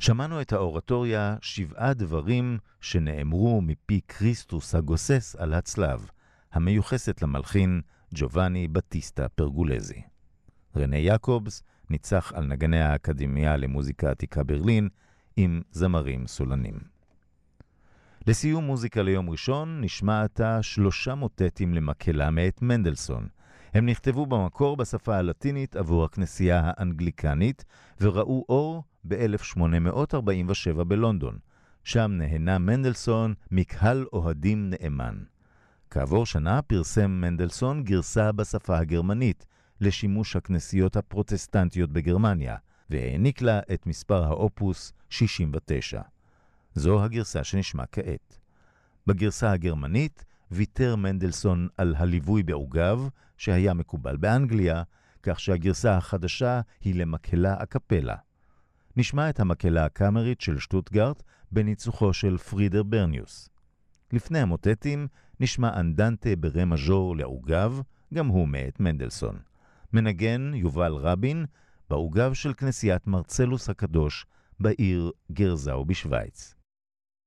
שמענו את האורטוריה 7 דברים שנאמרו מפי כריסטוס הגוסס על הצלב, המיוחסת למלחין ג'ובאני בטיסטה פרגולזי. רנה יעקובס ניצח על נגני האקדמיה למוזיקה עתיקה ברלין עם זמרים סולנים. לסיום מוזיקה ליום ראשון נשמע עתה 3 מוטטים למקהלה מאת מנדלסון. הם נכתבו במקור בשפה הלטינית עבור הכנסייה האנגליקנית וראו אור ב-1847 בלונדון. שם נהנה מנדלסון מקהל אוהדים נאמן. כעבור שנה פרסם מנדלסון גרסה בשפה הגרמנית לשימוש הכנסיות הפרוטסטנטיות בגרמניה, והעניק לה את מספר האופוס 69. זו הגרסה שנשמע כעת. בגרסה הגרמנית ויתר מנדלסון על הליווי בעוגב שהיה מקובל באנגליה, כך שהגרסה החדשה היא למקהלה הקפלה. נשמע את המקהלה הקאמרית של שטוטגרט בניצוחו של פרידר ברניוס. לפני המוטטים נשמע אנדנטה ברה מז'ור לעוגב, גם הוא מאת מנדלסון. מנגן יובל רבין בעוגב של כנסיית מרצלוס הקדוש בעיר גרזאו בשוויץ.